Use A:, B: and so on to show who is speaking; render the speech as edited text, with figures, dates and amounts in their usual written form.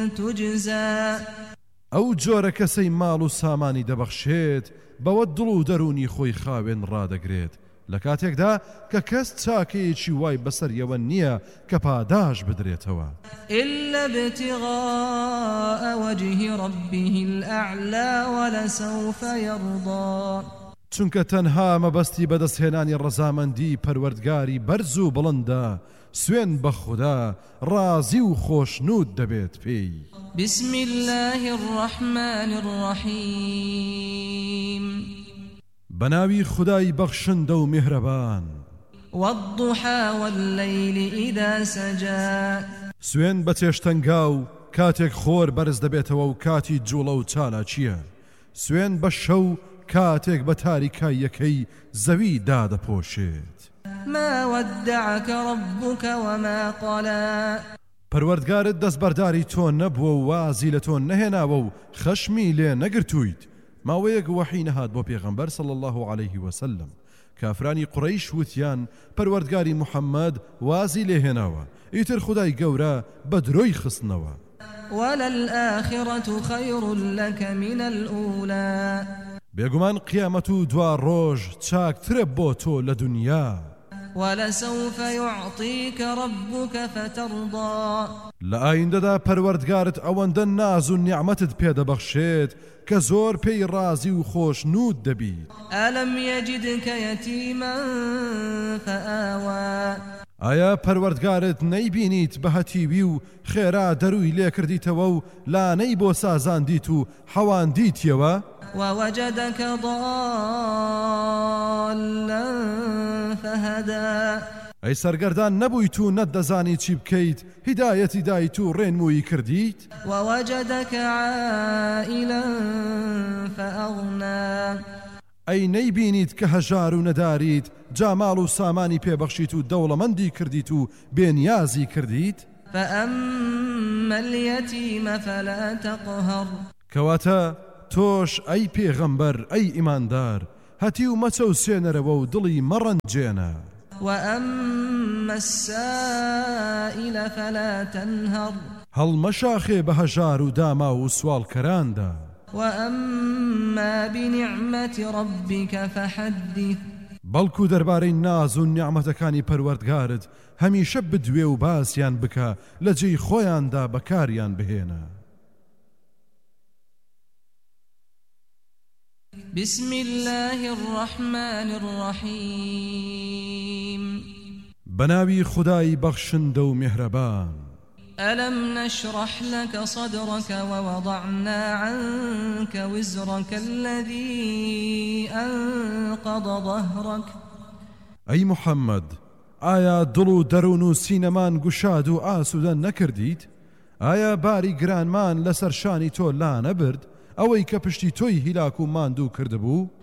A: تجزى
B: ئەو جۆرە کەسەی ماڵ و سامانی دەبەخشێت بەوە دڵ و دەرونی خۆی خاوێن ڕادەگرێت لە کاتێکدا کە کەس چاکەیەکی وای بەسەریەوە نییە کە پاداش بدرێتەوە
A: إلا ابتغاء وجه ربه الأعلى ولسوف يرضى
B: چونکە تەنها مەبەستی بەدەستهێنانی ڕەزامەندی پەروەردگاری بەرز و بڵندە سوێن بە خودا ڕازی و خۆشنود دەبێت پێی
A: بسم الله الرحمن الرحيم
B: بەناوی خودای بەخشندە و میهرەبان
A: والضحى والليل إذا سجى
B: سوێن بە چێشتەنگا و کاتێک خۆر بەرز دەبێتەوە و کاتی جوڵە و چالاکیە سوێن بە شەو کاتێک بە تاریکاییەکەی زەوی دادەپۆشێت
A: ما ودعك ربك وما قلى
B: پەروەردگارت دەستبەرداری تۆ نەبووە و وازی لە تۆ نەهێناوە و خەشمی لێ نەگرتوویت ماوەیەک وەحی نەهات بۆ پێغەمبەر صلی الله عليه وسلم کافرانی قوڕەیش وتیان پەروەردگاری محەممەد وازی لێهێناوە ئیتر خودای گەورە بە درۆی خستنەوە
A: وللآخرة خير لك من الأولى
B: بێگومان قیامەت و دوا ڕۆژ چاکترە بۆ تۆ لە دنیا
A: ولسوف يعطيك ربك فترضى
B: لە ئایندەدا پەروەردگارت ئەوەندە ناز و نیعمەتت پێدەبەخشێت کە زۆر پێی ڕازی و خۆشنود دەبیت
A: ألم يجدك يتيما فآوى
B: ئایا پەروەردگارت نەیبینیت بە هەتیوی و خێرا دەروی لێ کردیتەوە و لانەی بۆ سازاندیت و حەواندیتیەوە
A: ووجدك ضالا فهدى
B: ئەی سەرگەردان نەبوویت و نەتدەزانی چی بکەیت هیدایەتی دایت و ڕێنمووی کردیت
A: ووجدك عائلا فأغنى
B: ئەی نەیبینیت کە هەژار و نەداریت جاماڵ و سامانی پێبەخشیت و دەوڵەمەندی کردیت و بێنیازی کردیت
A: فأما اليتيم فلا تقهر
B: کەواتە تۆش ئەی پێغەمبەر ئەی ئیماندار هەتی و مەچەوسێنەرەوە و دڵی مەڕەنجێنە
A: وأما السائل فلا تنهر
B: هەڵمەشاخێ بە هەژار و داما و سوالکەراندا
A: وأما بنعمة ربك فحدث
B: بەڵکو دەربارەی ناز و نیعمەتەکانی پەروەردگارت هەمیشە بدوێ و باسییان بکە لە جێی خۆیاندا بەکاریان بهێنە
A: بسم الله الرحمن الرحيم
B: بناوي خداي بخشند و مهربان
A: ألم نشرح لك صدرك ووضعنا عنك وزرك الذي أنقض ظهرك
B: أي محمد آیا دلو درونو سینمان گشاد و آسوده نکردید؟ آیا باری گرانمان لسر شانی تو لا نبرد؟ ئەوەی کە پشتی تۆی هیلاک و ماندوو کردبوو